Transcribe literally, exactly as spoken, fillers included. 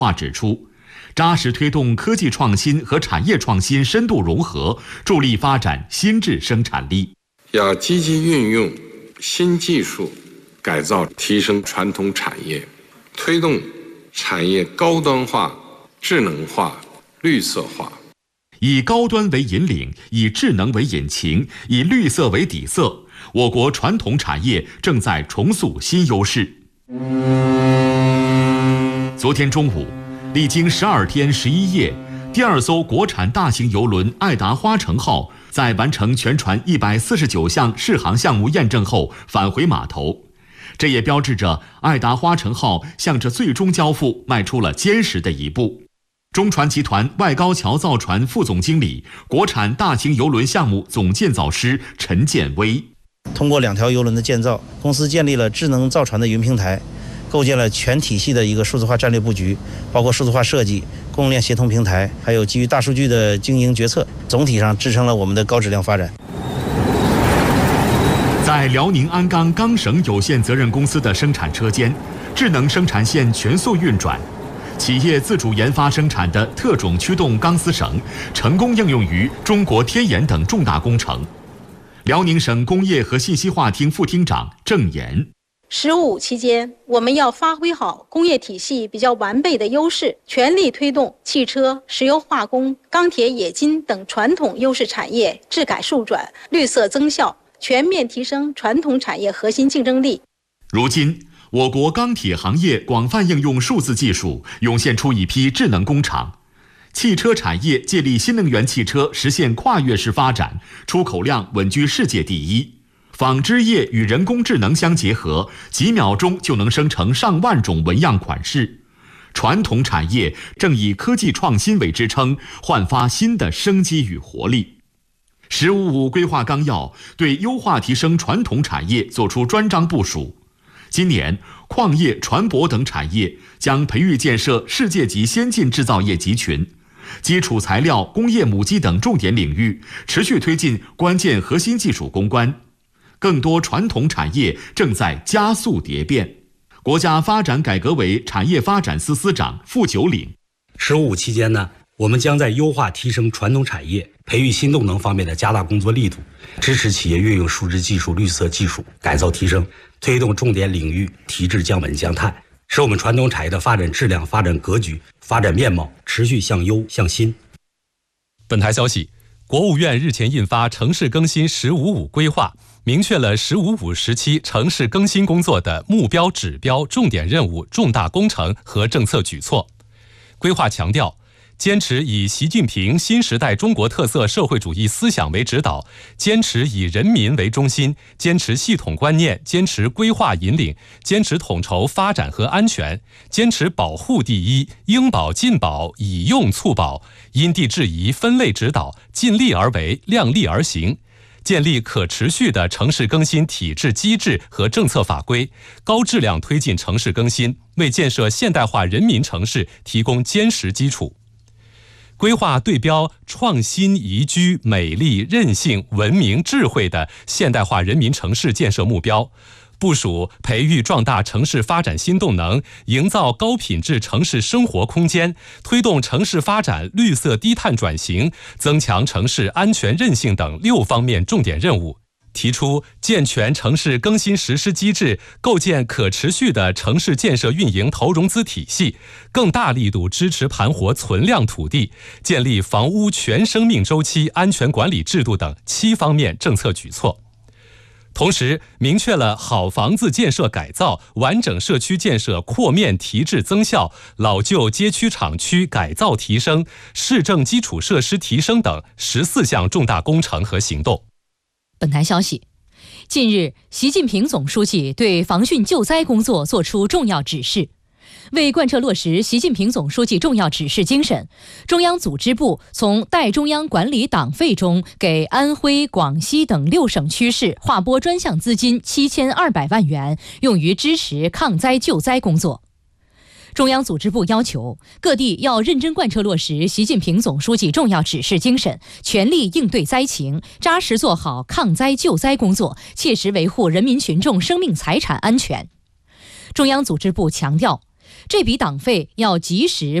话指出，扎实推动科技创新和产业创新深度融合，助力发展新质生产力。 要积极运用新技术，改造提升传统产业，推动产业高端化、智能化、绿色化。 以高端为引领，以智能为引擎，以绿色为底色，我国传统产业正在重塑新优势。昨天中午，历经十二天十一夜，第二艘国产大型邮轮爱达花城号在完成全船一百四十九项试航项目验证后返回码头，这也标志着爱达花城号向着最终交付迈出了坚实的一步。中船集团外高桥造船副总经理、国产大型邮轮项目总建造师陈建威： 通过两条邮轮的建造，公司建立了智能造船的云平台，构建了全体系的一个数字化战略布局，包括数字化设计、供应链协同平台，还有基于大数据的经营决策，总体上支撑了我们的高质量发展。 在辽宁鞍钢钢绳有限责任公司的生产车间，智能生产线全速运转，企业自主研发生产的特种驱动钢丝绳成功应用于中国天眼等重大工程。辽宁省工业和信息化厅副厅长郑岩： 十五期间，我们要发挥好工业体系比较完备的优势，全力推动汽车、石油化工、钢铁、冶金等传统优势产业质改数转、绿色增效，全面提升传统产业核心竞争力。 如今，我国钢铁行业广泛应用数字技术，涌现出一批智能工厂。汽车产业借力新能源汽车实现跨越式发展，出口量稳居世界第一。纺织业与人工智能相结合，几秒钟就能生成上万种纹样款式。传统产业正以科技创新为支撑，焕发新的生机与活力。十五五规划纲要对优化提升传统产业作出专章部署。今年，矿业、船舶等产业将培育建设世界级先进制造业集群，基础材料、工业母机等重点领域持续推进关键核心技术攻关。更多传统产业正在加速蝶变。国家发展改革委产业发展司司长傅九岭： 十五五期间呢，我们将在优化提升传统产业、培育新动能方面的加大工作力度，支持企业运用数字技术、绿色技术改造提升，推动重点领域提质降稳降碳，使我们传统产业的发展质量、发展格局、发展面貌持续向优向新。 本台消息，国务院日前印发城市更新“十五五”规划，明确了“十五五”时期城市更新工作的目标、指标、重点任务、重大工程和政策举措。规划强调，坚持以习近平新时代中国特色社会主义思想为指导，坚持以人民为中心，坚持系统观念，坚持规划引领，坚持统筹发展和安全，坚持保护第一，应保尽保，以用促保，因地制宜分类指导，尽力而为，量力而行，建立可持续的城市更新体制机制和政策法规，高质量推进城市更新，为建设现代化人民城市提供坚实基础。规划对标创新、宜居、美丽、韧性、文明、智慧的现代化人民城市建设目标，部署培育壮大城市发展新动能，营造高品质城市生活空间，推动城市发展绿色低碳转型，增强城市安全韧性等六方面重点任务。提出健全城市更新实施机制，构建可持续的城市建设运营投融资体系，更大力度支持盘活存量土地，建立房屋全生命周期安全管理制度等七方面政策举措。同时，明确了好房子建设改造、完整社区建设扩面提质增效、老旧街区厂区改造提升、市政基础设施提升等十四项重大工程和行动。 本台消息，近日，习近平总书记对防汛救灾工作作出重要指示。为贯彻落实习近平总书记重要指示精神，中央组织部从代中央管理党费中给安徽、广西等六省区市划拨专项资金七千二百万元，用于支持抗灾救灾工作。中央组织部要求各地要认真贯彻落实习近平总书记重要指示精神，全力应对灾情，扎实做好抗灾救灾工作，切实维护人民群众生命财产安全。中央组织部强调， 这笔党费要及时